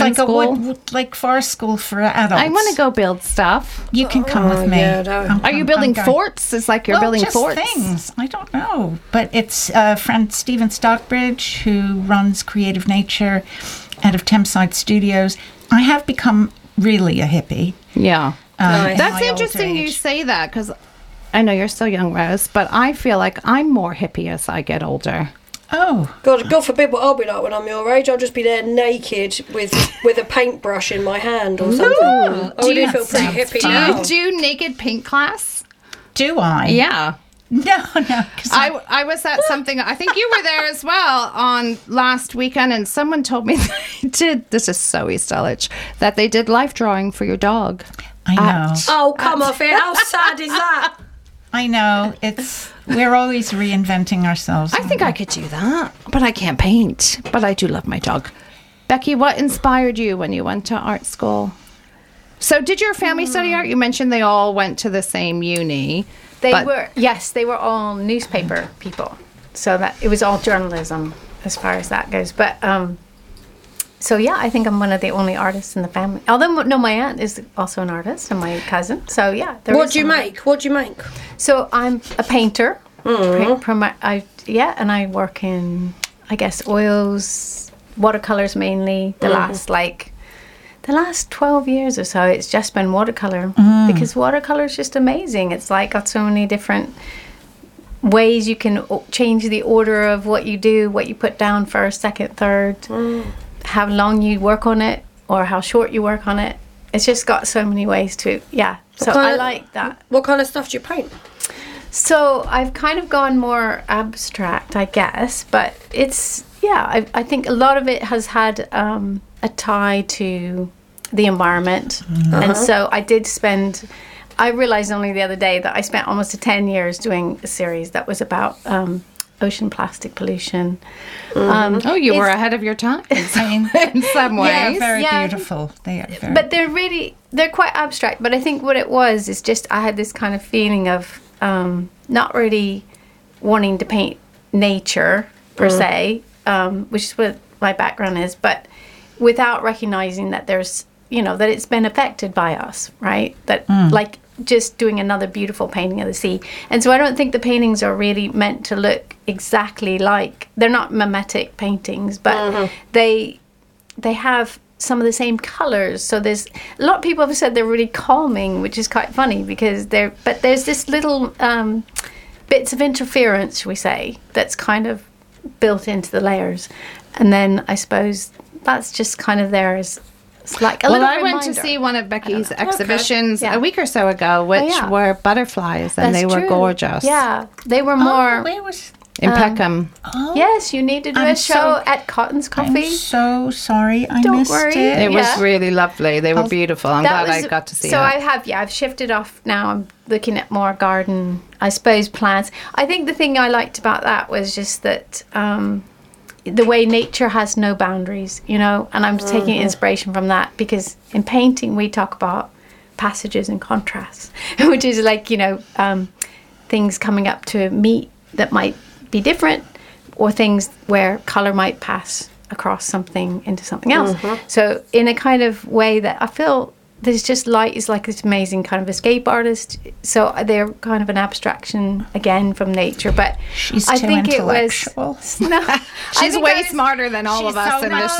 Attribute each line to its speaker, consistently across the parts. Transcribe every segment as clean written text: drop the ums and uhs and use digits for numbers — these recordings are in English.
Speaker 1: like
Speaker 2: school?
Speaker 1: like forest school for adults.
Speaker 2: I want to go build stuff.
Speaker 1: You can come with me.
Speaker 3: Yeah,
Speaker 2: Are you building forts? It's like you're building
Speaker 1: just
Speaker 2: forts.
Speaker 1: Things. I don't know, but it's friend Stephen Stockbridge who runs Creative Nature out of Thameside Studios. I have become really a hippie.
Speaker 2: Yeah.
Speaker 3: Nice.
Speaker 2: That's
Speaker 1: my
Speaker 2: interesting
Speaker 1: older
Speaker 2: you
Speaker 1: age.
Speaker 2: say that, because I know you're still young, Rose, but I feel like I'm more hippie as I get older.
Speaker 1: Oh,
Speaker 3: God forbid what I'll be like when I'm your age. I'll just be there naked with a paintbrush in my hand or something. I already feel pretty hippie now.
Speaker 2: Do you naked paint class?
Speaker 1: do I?
Speaker 2: Yeah.
Speaker 1: No, 'cause
Speaker 2: I was at something, I think you were there as well on last weekend, and someone told me they did, this is so East Dulwich, that they did life drawing for your dog.
Speaker 1: I know.
Speaker 3: Oh, come off it. How sad is that?
Speaker 1: I know. We're always reinventing ourselves.
Speaker 2: I think I could do that, but I can't paint. But I do love my dog. Becky, what inspired you when you went to art school? So did your family study art? You mentioned they all went to the same uni.
Speaker 4: They were all newspaper people. So that it was all journalism as far as that goes. But so yeah, I think I'm one of the only artists in the family. Although no, my aunt is also an artist and my cousin. So yeah.
Speaker 3: What do you make? What do you make?
Speaker 4: So I'm a painter. And I work in, I guess, oils, watercolors mainly. The last 12 years or so, it's just been watercolor because watercolor is just amazing. It's like got so many different ways you can change the order of what you do, what you put down first, second, third, how long you work on it or how short you work on it. It's just got so many ways to, So I like that.
Speaker 3: What kind of stuff do you paint?
Speaker 4: So I've kind of gone more abstract, I guess, but it's, I think a lot of it has had a tie to the environment. And so I realized only the other day that I spent almost 10 years doing a series that was about ocean plastic pollution.
Speaker 2: You were ahead of your time in some ways.
Speaker 1: Very beautiful. They are very
Speaker 4: But they're quite abstract. But I think what it was is just I had this kind of feeling of not really wanting to paint nature per se, which is what my background is, but without recognizing that there's, that it's been affected by us, right? That like just doing another beautiful painting of the sea. And so I don't think the paintings are really meant to look exactly like, they're not mimetic paintings, but they have some of the same colors. So there's a lot of people have said they're really calming, which is quite funny because there's this little bits of interference, shall we say, that's kind of built into the layers. And then I suppose that's just kind of there as it's like a little
Speaker 2: I
Speaker 4: reminder.
Speaker 2: went to see one of Becky's exhibitions a week or so ago, which were butterflies, and they were gorgeous.
Speaker 4: Yeah, they were more
Speaker 2: in Peckham.
Speaker 4: Yes, you need to do a show at Cotton's Coffee.
Speaker 1: I'm so sorry I
Speaker 4: Don't
Speaker 1: missed
Speaker 4: worry.
Speaker 1: it.
Speaker 2: It was really lovely. They were beautiful. I'm glad I got to see
Speaker 4: so
Speaker 2: it.
Speaker 4: I've shifted off now. I'm looking at more garden, I suppose, plants. I think the thing I liked about that was just that the way nature has no boundaries, and I'm taking inspiration from that because in painting we talk about passages and contrasts, which is like, things coming up to meet that might be different or things where color might pass across something into something else. So in a kind of way that I feel there's just light is like this amazing kind of escape artist. So they're kind of an abstraction again from nature, but
Speaker 1: She's
Speaker 4: I
Speaker 1: too
Speaker 4: think
Speaker 1: intellectual.
Speaker 4: it was no.
Speaker 2: She's way smarter than all of us in this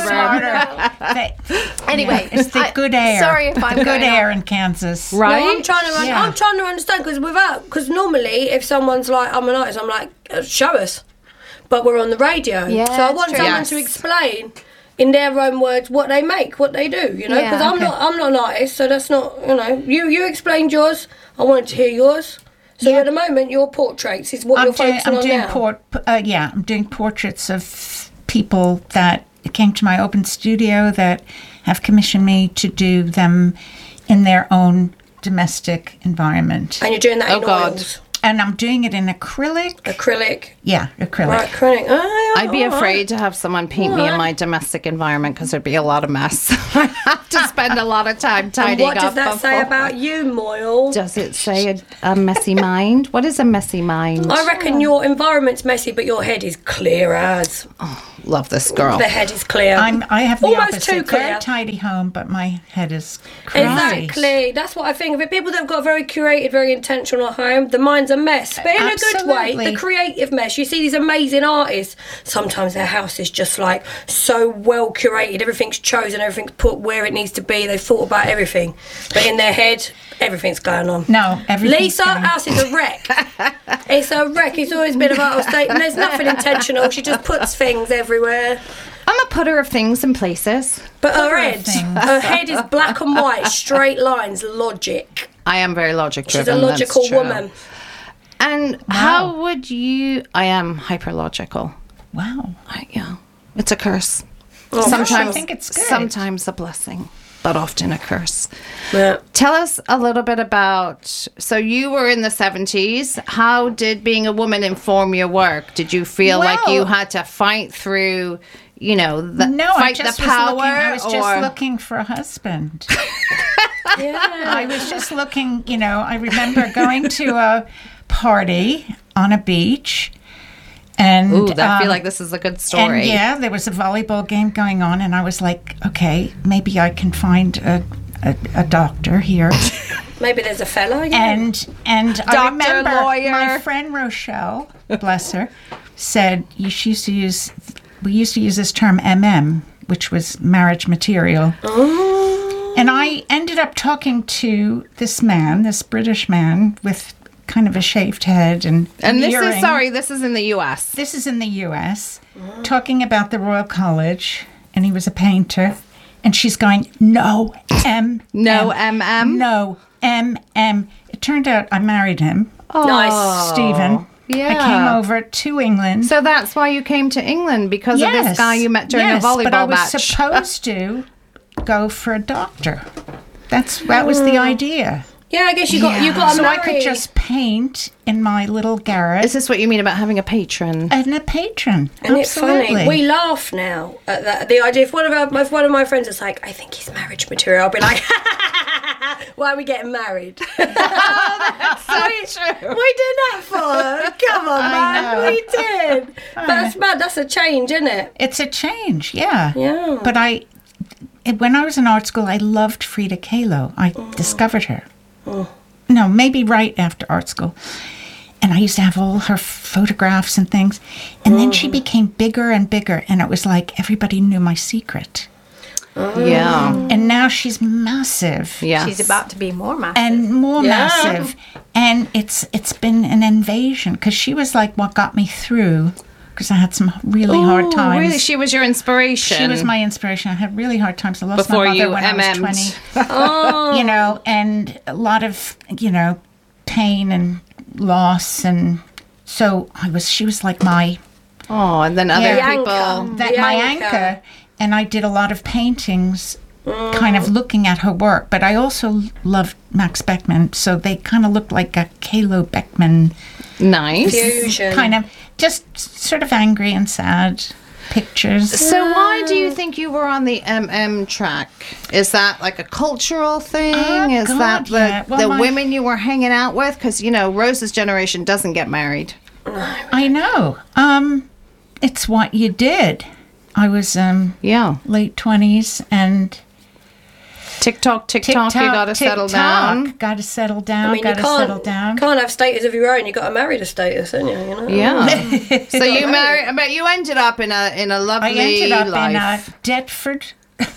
Speaker 2: room.
Speaker 4: Anyway,
Speaker 1: it's the good air.
Speaker 4: Sorry if I'm
Speaker 1: good
Speaker 4: going
Speaker 1: air
Speaker 4: on.
Speaker 1: in Kansas,
Speaker 2: Right?
Speaker 3: No, I'm trying to understand because normally if someone's like I'm an artist, I'm like show us, but we're on the radio,
Speaker 4: Yeah,
Speaker 3: so I want
Speaker 4: true.
Speaker 3: someone
Speaker 2: Yes.
Speaker 3: to explain in their own words what they make, what they do, because I'm not an artist, so that's not you explained yours. I wanted to hear yours. So at the moment, your portraits is what you're focusing on now.
Speaker 1: I'm doing portraits of people that came to my open studio that have commissioned me to do them in their own domestic environment.
Speaker 3: And you're doing that in oils.
Speaker 1: And I'm doing it in acrylic. Yeah, acrylic.
Speaker 3: Right, acrylic.
Speaker 2: I'd be afraid to have someone paint me in my domestic environment because there'd be a lot of mess. I have to spend a lot of time tidying up.
Speaker 3: And what does that say about you, Moyle?
Speaker 2: Does it say a messy mind? What is a messy mind?
Speaker 3: I reckon your environment's messy, but your head is clear as.
Speaker 2: love this girl.
Speaker 3: The head is clear.
Speaker 1: I have the
Speaker 3: Almost
Speaker 1: opposite.
Speaker 3: too clear.
Speaker 1: Very tidy home, but my head is crazy.
Speaker 3: Exactly. That's what I think of it. People that have got a very curated, very intentional home, the mind's a mess. But in a good way,
Speaker 1: Absolutely.
Speaker 3: the creative mess. You see these amazing artists. Sometimes their house is just like so well curated. Everything's chosen, everything's put where it needs to be. They've thought about everything. But in their head, everything's going on.
Speaker 1: No, everything's
Speaker 3: Lisa,
Speaker 1: going-
Speaker 3: house is a wreck. It's a wreck. It's always been about our state. And there's nothing intentional. She just puts things everywhere.
Speaker 2: I'm a putter of things in places.
Speaker 3: But her
Speaker 1: Putter of
Speaker 3: head,
Speaker 1: things.
Speaker 3: her head is black and white, straight lines, logic.
Speaker 2: I am very logic
Speaker 3: She's
Speaker 2: driven.
Speaker 3: a logical
Speaker 2: that's true.
Speaker 3: woman.
Speaker 2: And how would you? I am hyper logical.
Speaker 1: Wow.
Speaker 2: Yeah, it's a curse.
Speaker 3: Sometimes
Speaker 1: I think it's good.
Speaker 2: Sometimes a blessing, but often a curse.
Speaker 3: Yeah.
Speaker 2: Tell us a little bit about. So you were in the 70s. How did being a woman inform your work? Did you feel like
Speaker 1: Well-
Speaker 2: you had to fight through?
Speaker 1: No, I
Speaker 2: fight
Speaker 1: just
Speaker 2: the power.
Speaker 1: I was just
Speaker 2: or-
Speaker 1: looking for a husband.
Speaker 3: Yeah.
Speaker 1: I was just looking, I remember going to a party on a beach. And
Speaker 2: Ooh, I feel like this is a good story.
Speaker 1: And yeah, there was a volleyball game going on, and I was like, okay, maybe I can find a doctor here.
Speaker 3: Maybe there's a fella. Yeah.
Speaker 1: And I
Speaker 2: Doctor,
Speaker 1: remember
Speaker 2: lawyer.
Speaker 1: my friend Rochelle, bless her, said we used to use this term which was marriage material.
Speaker 3: Oh.
Speaker 1: And I ended up talking to this British man with kind of a shaved head and
Speaker 2: this
Speaker 1: earring.
Speaker 2: this is in the U.S.
Speaker 1: This is in the U.S., talking about the Royal College, and he was a painter. And she's going, no,
Speaker 2: No, M.M.?
Speaker 1: No, M.M. It turned out I married him,
Speaker 3: Nice.
Speaker 1: Stephen.
Speaker 2: Yeah.
Speaker 1: I came over to England.
Speaker 2: So that's why you came to England, because of this guy you met during a volleyball
Speaker 1: but I was
Speaker 2: match.
Speaker 1: supposed to go for a doctor. That was the idea.
Speaker 3: Yeah, I guess you got to
Speaker 1: So
Speaker 3: marry.
Speaker 1: I could just paint in my little garret.
Speaker 2: Is this what you mean about having a patron?
Speaker 1: And a patron.
Speaker 3: And it's
Speaker 1: Absolutely.
Speaker 3: funny. We laugh now at that. The idea. If one of my friends is like, I think he's marriage material, I'll be like, why are we getting married?
Speaker 2: So true.
Speaker 3: We did that for. Come on, man.
Speaker 1: know.
Speaker 3: We did. That's mad. That's a change, isn't it?
Speaker 1: It's a change, yeah.
Speaker 3: Yeah.
Speaker 1: But when I was in art school, I loved Frida Kahlo. I discovered her. No, maybe right after art school. And I used to have all her photographs and things. And then she became bigger and bigger. And it was like everybody knew my secret.
Speaker 2: Yeah.
Speaker 1: And now she's massive.
Speaker 2: Yeah.
Speaker 4: She's about to be more massive.
Speaker 1: And more
Speaker 3: Yeah.
Speaker 1: massive. And it's been an invasion. Because she was like what got me through. Because I had some really hard times.
Speaker 2: Really? She was your inspiration.
Speaker 1: She was my inspiration. I had really hard times. I lost
Speaker 2: Before
Speaker 1: my mother
Speaker 2: you
Speaker 1: when I was
Speaker 2: MM'd.
Speaker 1: 20. And a lot of, pain and loss. And so she was like my,
Speaker 2: Oh, and then other
Speaker 1: Yeah.
Speaker 2: people.
Speaker 3: Anchor.
Speaker 1: my
Speaker 3: anchor.
Speaker 1: anchor. And I did a lot of paintings kind of looking at her work. But I also loved Max Beckman. So they kind of looked like a Kahlo Beckman
Speaker 2: Nice.
Speaker 3: Fusion.
Speaker 1: kind of, just sort of angry and sad pictures.
Speaker 2: So why do you think you were on the MM track? Is that like a cultural thing? Is
Speaker 1: God,
Speaker 2: that the,
Speaker 1: yeah. Well,
Speaker 2: the
Speaker 1: my-
Speaker 2: women you were hanging out with? Because, Rose's generation doesn't get married.
Speaker 1: I know. It's what you did. I was
Speaker 2: Yeah.
Speaker 1: late 20s and
Speaker 2: TikTok, you gotta settle down.
Speaker 1: Got to settle down.
Speaker 3: I mean,
Speaker 1: got to settle down.
Speaker 3: can't have status of your own. You got to marry the status, don't you?
Speaker 2: Yeah. So you married, but you ended up in a lovely
Speaker 1: I ended up
Speaker 2: life.
Speaker 1: in Deptford.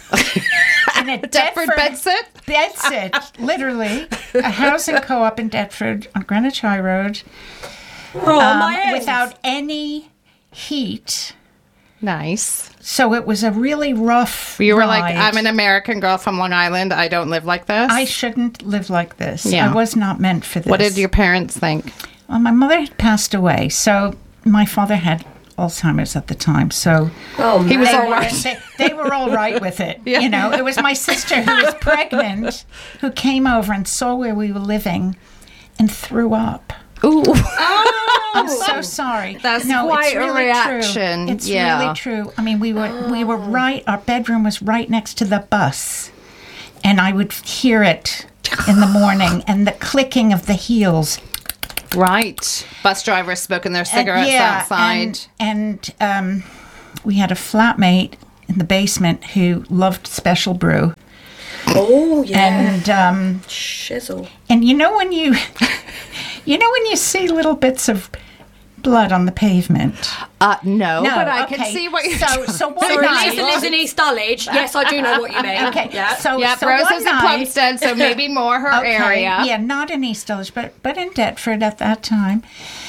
Speaker 1: In a
Speaker 2: Deptford bedsit?
Speaker 1: Bedsit, literally. A housing co-op in Deptford on Greenwich High Road.
Speaker 3: Oh, my ends.
Speaker 1: Without any heat.
Speaker 2: Nice.
Speaker 1: So it was a really rough
Speaker 2: You were like,
Speaker 1: ride.
Speaker 2: I'm an American girl from Long Island. I don't live like this.
Speaker 1: I shouldn't live like this.
Speaker 2: Yeah.
Speaker 1: I was not meant for this.
Speaker 2: What did your parents think?
Speaker 1: Well, my mother had passed away, so my father had Alzheimer's at the time. So
Speaker 3: Oh,
Speaker 2: He was
Speaker 3: man.
Speaker 2: all right.
Speaker 1: they were all right with it. It was my sister who was pregnant who came over and saw where we were living and threw up.
Speaker 2: Ooh.
Speaker 1: I'm so sorry.
Speaker 2: That's
Speaker 1: no,
Speaker 2: quite
Speaker 1: it's
Speaker 2: a
Speaker 1: really
Speaker 2: reaction.
Speaker 1: True. It's
Speaker 2: Yeah.
Speaker 1: really true. I mean, we were right. Our bedroom was right next to the bus, and I would hear it in the morning and the clicking of the heels.
Speaker 2: Right. Bus drivers smoking their cigarettes outside.
Speaker 1: And we had a flatmate in the basement who loved special brew.
Speaker 3: Oh, yeah.
Speaker 1: And
Speaker 3: Shizzle.
Speaker 1: and you know when you see little bits of blood on the pavement.
Speaker 2: No, but I can see what you're
Speaker 1: so one
Speaker 3: Sorry,
Speaker 1: night,
Speaker 3: Lisa lives in East Dulwich. Yes, I do know what you mean.
Speaker 1: Okay,
Speaker 3: Yeah.
Speaker 1: so
Speaker 2: Yeah,
Speaker 1: so
Speaker 2: Rose
Speaker 1: one
Speaker 2: is in
Speaker 1: night-
Speaker 2: Plumstead, so maybe more her area.
Speaker 1: Yeah, not in East Dulwich, but in Deptford at that time.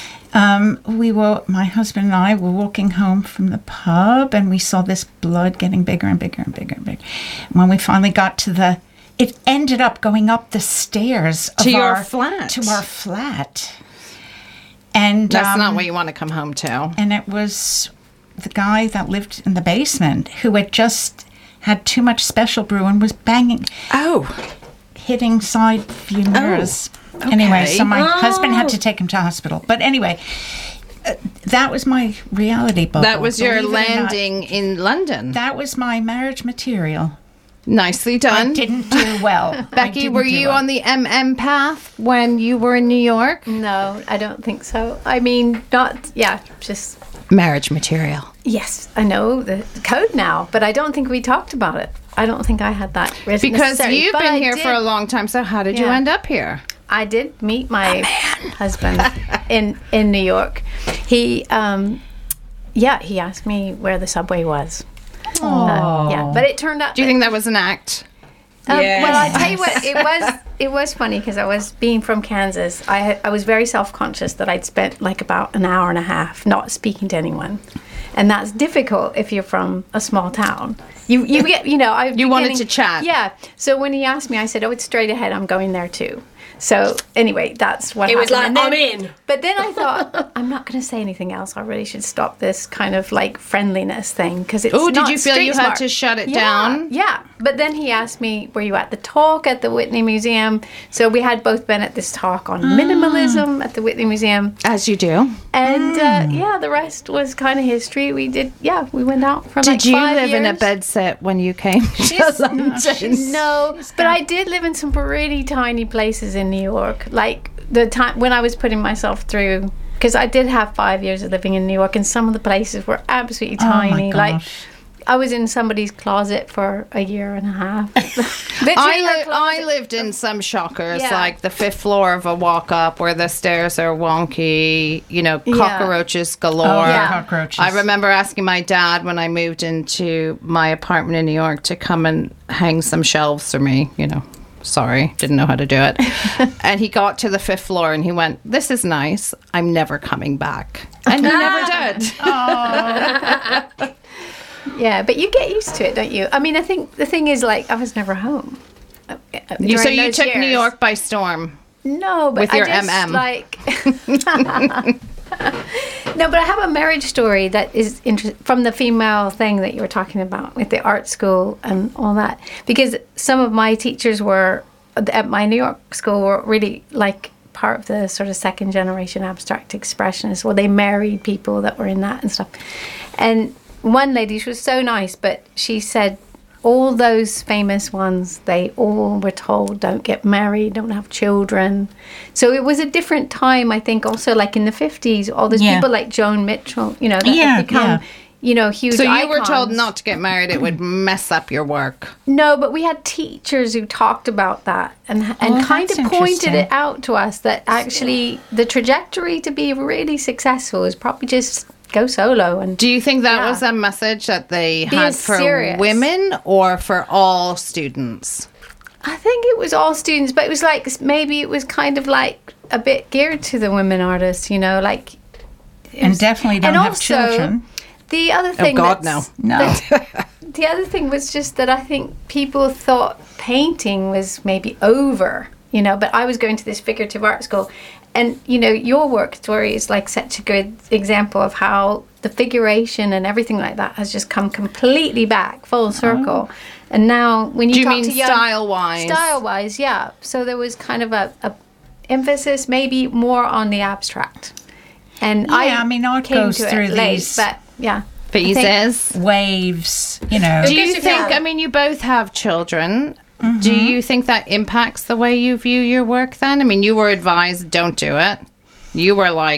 Speaker 1: My husband and I were walking home from the pub, and we saw this blood getting bigger and bigger and bigger and bigger. And when we finally got to it ended up going up the stairs
Speaker 2: To
Speaker 1: of
Speaker 2: your
Speaker 1: our
Speaker 2: flat.
Speaker 1: To our flat. And
Speaker 2: That's not what you want to come home to.
Speaker 1: and it was the guy that lived in the basement who had just had too much special brew and was banging, hitting side view mirrors. Anyway, so my husband had to take him to hospital. But anyway, that was my reality bubble.
Speaker 2: That was your
Speaker 1: believe it or not.
Speaker 2: landing in London.
Speaker 1: That was my marriage material.
Speaker 2: Nicely
Speaker 1: I
Speaker 2: done.
Speaker 1: didn't do well.
Speaker 2: Becky, were you on the MM path when you were in New York?
Speaker 4: No, I don't think so. I mean, just
Speaker 2: Marriage material.
Speaker 4: yes, I know the code now, but I don't think we talked about it. I don't think I had that written
Speaker 2: Because
Speaker 4: necessarily,
Speaker 2: you've
Speaker 4: but
Speaker 2: been
Speaker 4: I
Speaker 2: here
Speaker 4: did-
Speaker 2: for a long time, so how did you
Speaker 4: Yeah.
Speaker 2: end up here?
Speaker 4: I did meet my husband in New York. He he asked me where the subway was. But it turned out.
Speaker 2: Do you think that was an act?
Speaker 4: Well, I tell you what, it was funny because I was being from Kansas. I was very self-conscious that I'd spent like about an hour and a half not speaking to anyone, and that's difficult if you're from a small town. You get
Speaker 2: You wanted to chat.
Speaker 4: Yeah. So when he asked me, I said, "Oh, it's straight ahead. I'm going there too." So anyway, that's what
Speaker 3: It was
Speaker 4: happened.
Speaker 3: like,
Speaker 4: And then-
Speaker 3: I'm in.
Speaker 4: But then I thought, I'm not going to say anything else. I really should stop this kind of like friendliness thing because it's
Speaker 2: Oh, did
Speaker 4: not
Speaker 2: you feel
Speaker 4: street
Speaker 2: you had
Speaker 4: smart.
Speaker 2: to shut it
Speaker 4: Yeah,
Speaker 2: down?
Speaker 4: Yeah. But then he asked me, were you at the talk at the Whitney Museum? So we had both been at this talk on minimalism at the Whitney Museum.
Speaker 2: As you do.
Speaker 4: And the rest was kind of history. We went out for like
Speaker 2: Did you
Speaker 4: 5
Speaker 2: live in a
Speaker 4: years.
Speaker 2: bed set when you came to London?
Speaker 4: No, but I did live in some pretty tiny places in New York. Like the time when I was putting myself through, because I did have 5 years of living in New York, and some of the places were absolutely tiny. Like
Speaker 1: gosh.
Speaker 4: I was in somebody's closet for a year and a half. Literally her
Speaker 2: I
Speaker 4: closet.
Speaker 2: lived in some shockers,
Speaker 4: Yeah.
Speaker 2: like the 5th floor of a walk up where the stairs are wonky, cockroaches galore.
Speaker 1: Oh,
Speaker 4: Yeah.
Speaker 1: cockroaches.
Speaker 2: I remember asking my dad when I moved into my apartment in New York to come and hang some shelves for me, Sorry, didn't know how to do it. And he got to the 5th floor and he went, "This is nice. I'm never coming back." And he never did.
Speaker 4: Yeah, but you get used to it, don't you? I mean, I think the thing is, like, I was never home.
Speaker 2: So
Speaker 4: during
Speaker 2: you
Speaker 4: those
Speaker 2: took New
Speaker 4: years.
Speaker 2: York by storm.
Speaker 4: No, but
Speaker 2: With your
Speaker 4: I just,
Speaker 2: MM.
Speaker 4: like no, but I have a marriage story that is from the female thing that you were talking about with the art school and all that, because some of my teachers were at my New York school were really like part of the sort of second generation abstract expressionists. Well, they married people that were in that and stuff. And one lady, she was so nice, but she said all those famous ones, they all were told don't get married, don't have children. So it was a different time, I think, also like in the 50s, all those
Speaker 1: Yeah.
Speaker 4: people like Joan Mitchell, that
Speaker 1: Yeah,
Speaker 4: have become, huge
Speaker 2: So you were told
Speaker 4: icons.
Speaker 2: not to get married, it would mess up your work.
Speaker 4: No, but we had teachers who talked about that and
Speaker 1: Oh,
Speaker 4: kind of
Speaker 1: that's
Speaker 4: pointed
Speaker 1: interesting.
Speaker 4: it out to us that actually the trajectory to be really successful is probably just go solo. And
Speaker 2: Do you think that
Speaker 4: Yeah.
Speaker 2: was a message that they
Speaker 4: Being
Speaker 2: had for
Speaker 4: serious.
Speaker 2: women or for all students?
Speaker 4: I think it was all students, but it was like maybe it was kind of like a bit geared to the women artists, like. it
Speaker 1: And
Speaker 4: was-
Speaker 1: definitely don't
Speaker 4: and
Speaker 1: have
Speaker 4: also,
Speaker 1: children.
Speaker 4: The other thing.
Speaker 2: God,
Speaker 4: that's-
Speaker 1: No.
Speaker 4: The other thing was just that I think people thought painting was maybe over, but I was going to this figurative art school. And, your work story is like such a good example of how the figuration and everything like that has just come completely back, full circle. And now when you
Speaker 2: Do you
Speaker 4: talk
Speaker 2: mean
Speaker 4: to young,
Speaker 2: style-wise?
Speaker 4: Style-wise, yeah. So there was kind of a emphasis maybe more on the abstract. And
Speaker 1: Yeah, I mean, art
Speaker 4: came
Speaker 1: goes
Speaker 4: to it
Speaker 1: through
Speaker 4: late,
Speaker 1: these
Speaker 4: but yeah. I think-
Speaker 2: Phases.
Speaker 1: Waves,
Speaker 2: Do you
Speaker 3: Because
Speaker 2: think,
Speaker 3: yeah.
Speaker 2: I mean, you both have children.
Speaker 1: Mm-hmm.
Speaker 2: Do you think that impacts the way you view your work then? I mean, you were advised don't do it. You were like,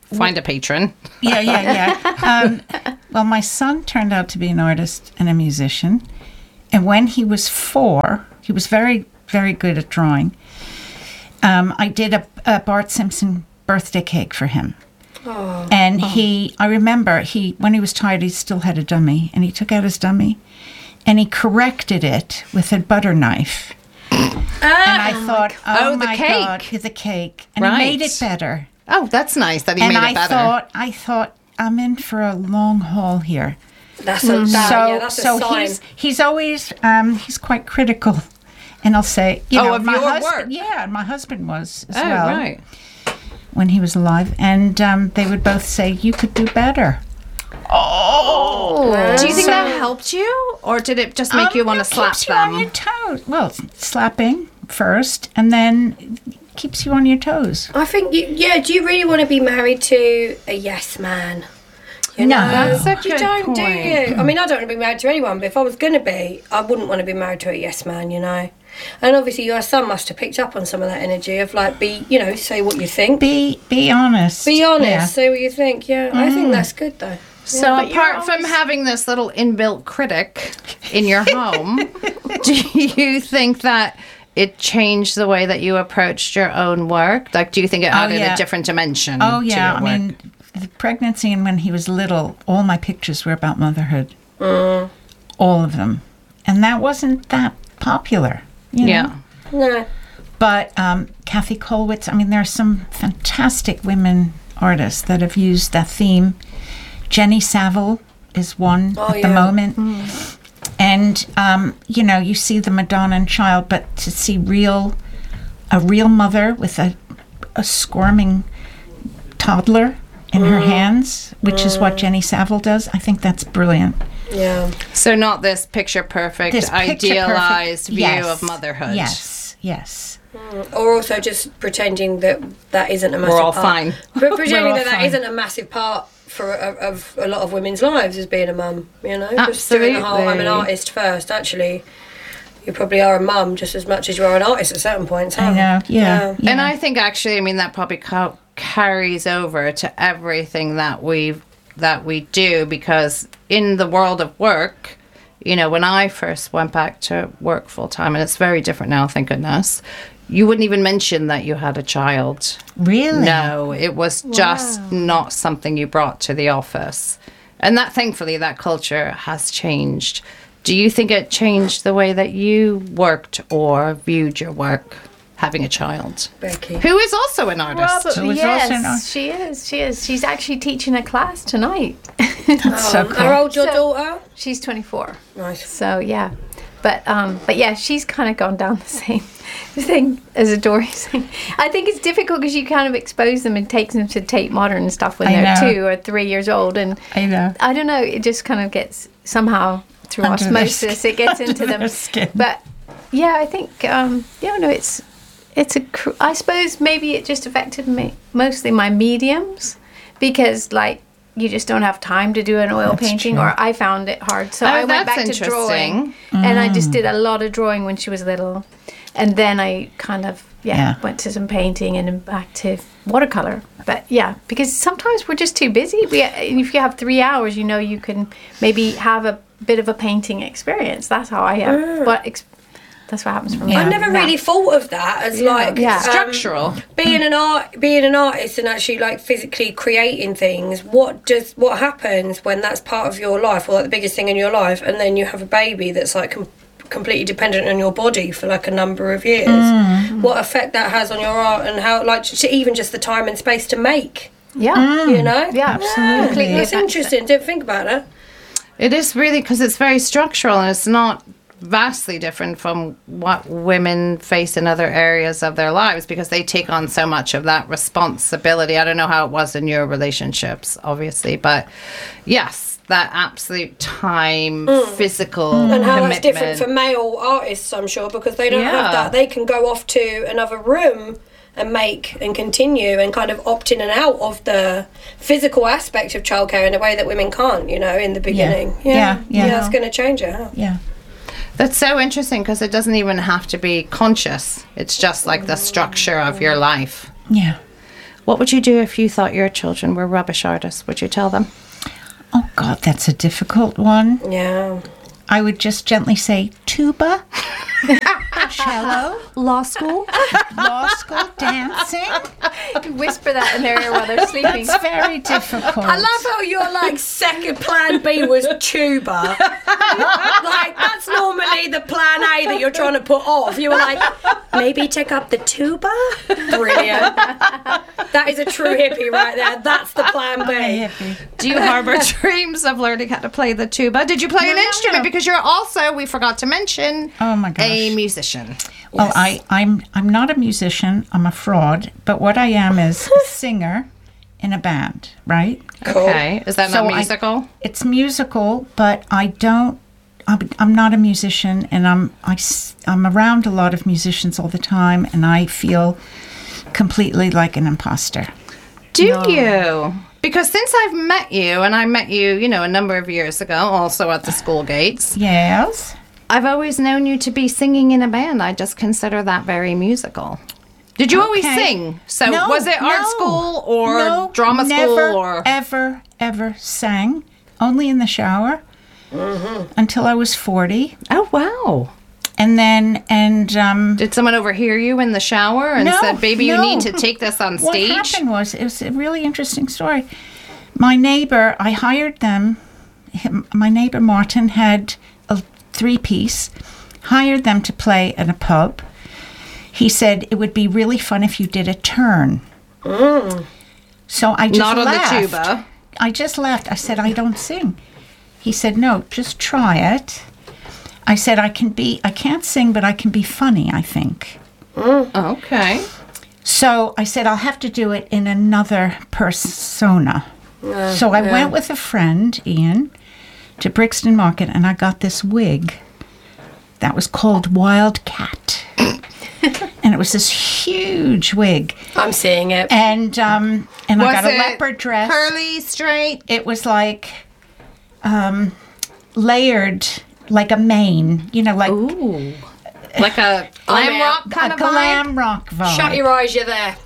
Speaker 2: find a patron.
Speaker 1: Yeah. Well, my son turned out to be an artist and a musician. And when he was 4, he was very, very good at drawing. I did a Bart Simpson birthday cake for him. Oh. And I remember when he was tired, he still had a dummy. And he took out his dummy and he corrected it with a butter knife. And I thought, my God, it's a cake. And he made it better.
Speaker 2: Oh, that's nice that he made it better.
Speaker 1: I thought, I'm in for a long haul here.
Speaker 3: That's a sign.
Speaker 1: He's always he's quite critical, and I'll say,
Speaker 2: of my your work.
Speaker 1: Yeah, my husband was as well.
Speaker 2: Right.
Speaker 1: When he was alive, and they would both say, "You could do better."
Speaker 2: Oh, do you think that helped you, or did it just make you want to slap
Speaker 1: keeps
Speaker 2: them?
Speaker 1: You on your toes. Well, slapping first, and then keeps you on your toes.
Speaker 3: I think, do you really want to be married to a yes man?
Speaker 1: No,
Speaker 2: that's a good
Speaker 3: you don't,
Speaker 2: point.
Speaker 3: do you? I mean, I don't want to be married to anyone, but if I was going to be, I wouldn't want to be married to a yes man, And obviously, your son must have picked up on some of that energy of say what you think.
Speaker 1: Be honest.
Speaker 3: Be honest.
Speaker 1: Yeah.
Speaker 3: Say what you think. Yeah, I think that's good though.
Speaker 2: So apart from having this little inbuilt critic in your home, do you think that it changed the way that you approached your own work? Like, do you think it added a different dimension to your work?
Speaker 1: I mean, the pregnancy and when he was little, all my pictures were about motherhood. All of them. And that wasn't that popular, you know?
Speaker 3: No.
Speaker 1: But Kathy Kollwitz, I mean, there are some fantastic women artists that have used that theme. Jenny Saville is one at the moment. And, you see the Madonna and Child, but to see a real mother with a squirming toddler in her hands, which is what Jenny Saville does, I think that's brilliant.
Speaker 3: Yeah.
Speaker 2: So not this picture-perfect, idealized view of motherhood.
Speaker 1: Yes.
Speaker 3: Or also just pretending that isn't a massive part.
Speaker 2: We're all fine.
Speaker 3: Pretending that isn't a massive part of a lot of women's lives as being a mum,
Speaker 2: Absolutely.
Speaker 3: Just doing the whole, I'm an artist first. Actually, you probably are a mum just as much as you are an artist at certain points.
Speaker 1: I know, yeah.
Speaker 2: And I think actually, that probably carries over to everything that we do, because in the world of work, when I first went back to work full time, and it's very different now, thank goodness, you wouldn't even mention that you had a child.
Speaker 1: Really?
Speaker 2: No, it was just not something you brought to the office. And that, thankfully, that culture has changed. Do you think it changed the way that you worked or viewed your work, having a child?
Speaker 3: Becky.
Speaker 2: Who is also an artist.
Speaker 4: Yes, she is. She's actually teaching a class tonight.
Speaker 1: That's so cool.
Speaker 3: How old's your daughter?
Speaker 4: She's 24.
Speaker 3: Nice.
Speaker 4: So, yeah. But yeah, she's kind of gone down the same thing as Adore saying. I think it's difficult because you kind of expose them and take them to Tate Modern and stuff when they're 2 or 3 years old. And
Speaker 1: I know.
Speaker 4: I don't know, it just kind of gets somehow through osmosis, it gets into them.
Speaker 1: Skin.
Speaker 4: But yeah, I think, I suppose maybe it just affected me, mostly my mediums, because you just don't have time to do an oil painting,
Speaker 1: true.
Speaker 4: or I found it hard. So I went back to drawing, and I just did a lot of drawing when she was little. And then I kind of, went to some painting and then back to watercolor. But yeah, because sometimes we're just too busy. If you have 3 hours, you can maybe have a bit of a painting experience. That's how I have. That's what happens for me.
Speaker 3: I never really thought of that as
Speaker 2: structural.
Speaker 3: Being an artist and actually physically creating things. What happens when that's part of your life, or the biggest thing in your life, and then you have a baby that's completely dependent on your body for a number of years? What effect that has on your art, and how even just the time and space to make.
Speaker 4: Yeah,
Speaker 3: Yeah,
Speaker 4: absolutely.
Speaker 3: It's interesting. Didn't think about it.
Speaker 2: It is really, because it's very structural, and it's not vastly different from what women face in other areas of their lives, because they take on so much of that responsibility. I don't know how it was in your relationships, obviously, but yes, that absolute time, physical
Speaker 3: and how
Speaker 2: commitment.
Speaker 3: that's different for male artists, I'm sure, because they don't have that. They can go off to another room and make and continue and kind of opt in and out of the physical aspect of childcare in a way that women can't, in the beginning. Yeah, it's going to change it. Huh?
Speaker 1: Yeah.
Speaker 2: That's so interesting, because it doesn't even have to be conscious. It's just the structure of your life.
Speaker 1: Yeah.
Speaker 2: What would you do if you thought your children were rubbish artists? Would you tell them?
Speaker 1: Oh, God, that's a difficult one.
Speaker 3: Yeah.
Speaker 1: I would just gently say tuba, cello,
Speaker 2: Law school?
Speaker 1: law school, dancing.
Speaker 4: Whisper that in their ear while they're sleeping.
Speaker 1: It's very difficult.
Speaker 3: I love how your like second plan B was tuba. Like that's normally the plan A that you're trying to put off. You were like, maybe take up the tuba. Brilliant. That is a true hippie right there. That's the plan B.
Speaker 2: Do you harbor dreams of learning how to play the tuba? Did you play an instrument?
Speaker 1: no.
Speaker 2: Because you're also, we forgot to mention,
Speaker 1: Oh my gosh.
Speaker 2: a musician.
Speaker 1: Well, I'm not a musician. I'm a fraud. But what I am is a singer in a band, right?
Speaker 2: Okay. Is that
Speaker 1: So
Speaker 2: not musical?
Speaker 1: It's musical, but I don't. I'm not a musician, and I'm around a lot of musicians all the time, and I feel completely like an imposter.
Speaker 2: Do you? Because since I've met you, and I met you, a number of years ago, also at the school gates,
Speaker 1: Yes.
Speaker 2: I've always known you to be singing in a band. I just consider that very musical. Did you always
Speaker 1: Okay.
Speaker 2: sing? So
Speaker 1: No,
Speaker 2: was it art
Speaker 1: no,
Speaker 2: school or
Speaker 1: no,
Speaker 2: drama
Speaker 1: never,
Speaker 2: school or
Speaker 1: ever sang. Only in the shower until I was 40,
Speaker 2: Oh wow.
Speaker 1: and then
Speaker 2: Did someone overhear you in the shower and
Speaker 1: No,
Speaker 2: said, "Baby, you
Speaker 1: no.
Speaker 2: need to take this on stage"?
Speaker 1: What happened was, it was a really interesting story. My neighbor, I hired them. My neighbor Martin had a 3-piece, hired them to play in a pub. He said it would be really fun if you did a turn. So I just
Speaker 2: Not on the
Speaker 1: laughed.
Speaker 2: tuba.
Speaker 1: I just laughed. I said, I don't sing. He said, no, just try it. I said, I can't sing, but I can be funny, I think.
Speaker 2: Okay.
Speaker 1: So I said, I'll have to do it in another persona. So I went with a friend, Ian, to Brixton Market, and I got this wig that was called Wildcat. And it was this huge wig.
Speaker 3: I'm seeing it.
Speaker 1: And I got a leopard dress.
Speaker 2: Curly, straight.
Speaker 1: It was like layered, like a mane, like
Speaker 2: Ooh. Like a glam
Speaker 3: in.
Speaker 2: rock kind
Speaker 1: a
Speaker 2: of vibe?
Speaker 1: glam rock vibe.
Speaker 3: Shut your eyes, you're there.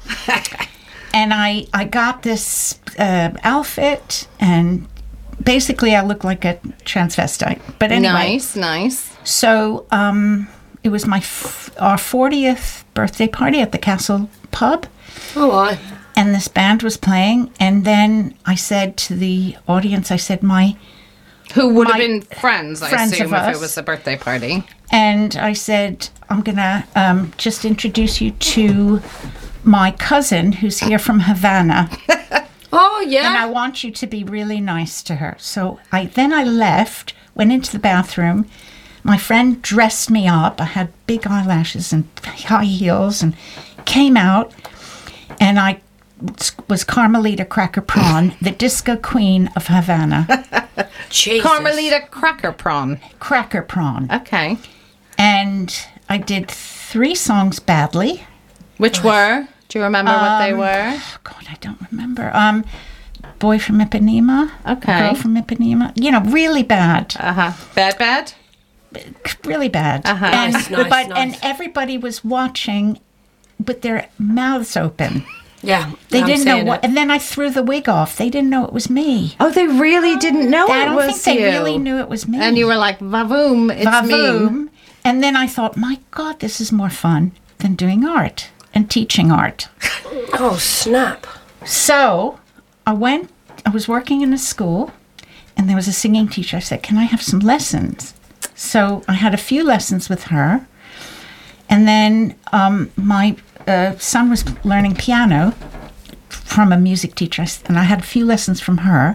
Speaker 1: And I got this outfit, and basically I looked like a transvestite. But anyway,
Speaker 2: Nice.
Speaker 1: so it was our 40th birthday party at the Castle Pub,
Speaker 3: All right.
Speaker 1: and this band was playing. And then I said to the audience, I said,
Speaker 2: Who would have
Speaker 1: My
Speaker 2: been friends, I
Speaker 1: friends
Speaker 2: assume,
Speaker 1: of
Speaker 2: if
Speaker 1: us.
Speaker 2: it was a birthday party.
Speaker 1: and I said, I'm going to just introduce you to my cousin who's here from Havana.
Speaker 3: Oh,
Speaker 1: And
Speaker 3: yeah.
Speaker 1: I want you to be really nice to her. So I left, went into the bathroom. My friend dressed me up. I had big eyelashes and high heels, and came out. And I was Carmelita Cracker Prawn, the disco queen of Havana.
Speaker 3: Jesus.
Speaker 2: Carmelita Cracker Prawn.
Speaker 1: Cracker Prawn.
Speaker 2: Okay.
Speaker 1: And I did 3 songs badly.
Speaker 2: Which were? Do you remember what they were?
Speaker 1: Oh, God, I don't remember. Boy from Ipanema.
Speaker 2: Okay.
Speaker 1: Girl from Ipanema. Really bad.
Speaker 2: Uh-huh. Bad?
Speaker 1: Really bad.
Speaker 2: Uh-huh.
Speaker 1: And,
Speaker 3: Nice,
Speaker 1: and
Speaker 3: nice.
Speaker 1: everybody was watching with their mouths open.
Speaker 3: Yeah.
Speaker 1: They
Speaker 3: I'm
Speaker 1: didn't know
Speaker 3: seeing
Speaker 1: what.
Speaker 3: it.
Speaker 1: And then I threw the wig off. They didn't know it was me.
Speaker 2: Oh, they really didn't know
Speaker 1: I
Speaker 2: it
Speaker 1: don't
Speaker 2: was
Speaker 1: think they
Speaker 2: you.
Speaker 1: really knew it was me.
Speaker 2: And you were like, vavoom, it's me.
Speaker 1: Vavoom. And then I thought, my God, this is more fun than doing art and teaching art.
Speaker 3: Oh, snap.
Speaker 1: So I was working in a school, and there was a singing teacher. I said, can I have some lessons? So I had a few lessons with her. And then my son was learning piano from a music teacher, and I had a few lessons from her.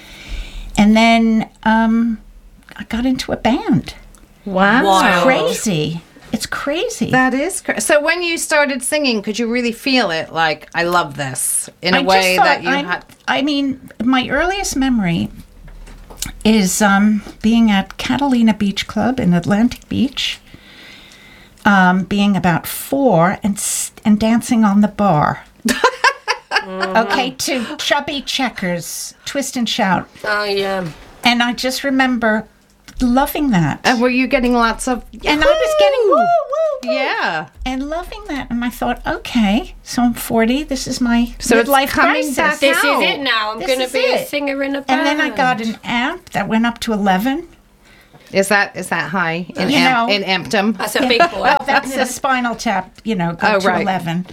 Speaker 1: And then I got into a band.
Speaker 2: Wow.
Speaker 3: Wow.
Speaker 1: Crazy. It's crazy.
Speaker 2: That is crazy. So when you started singing, could you really feel it? Like, I love this in a
Speaker 1: I just
Speaker 2: way
Speaker 1: thought
Speaker 2: that you had.
Speaker 1: I mean, my earliest memory is being at Catalina Beach Club in Atlantic Beach, being about 4 and dancing on the bar. Okay, to Chubby Checkers, Twist and Shout.
Speaker 3: Oh, yeah.
Speaker 1: And I just remember loving that.
Speaker 2: And were you getting lots of.
Speaker 1: And I was getting woo, woo, woo.
Speaker 2: Yeah.
Speaker 1: And loving that. And I thought, okay, So I'm 40. This is my
Speaker 2: So it's
Speaker 1: midlife
Speaker 2: coming
Speaker 1: crisis.
Speaker 2: back
Speaker 3: This
Speaker 2: out.
Speaker 3: is it now. I'm
Speaker 1: This
Speaker 3: going to
Speaker 1: is
Speaker 3: be a
Speaker 1: it.
Speaker 3: singer in a band.
Speaker 1: And then I got an amp that went up to 11.
Speaker 2: Is that high in
Speaker 1: You know.
Speaker 2: in ampdom?
Speaker 3: That's a big boy.
Speaker 1: That's a Spinal Tap, go
Speaker 2: Oh,
Speaker 1: to
Speaker 2: right.
Speaker 1: 11.